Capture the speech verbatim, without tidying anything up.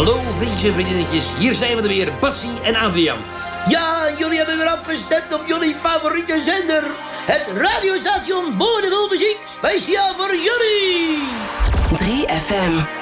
Hallo vriendjes en vriendinnetjes, hier zijn we er weer, Bassie en Adriaan. Ja, jullie hebben weer afgestemd op jullie favoriete zender. Het radiostation Boordevol Muziek, speciaal voor jullie. drie F M.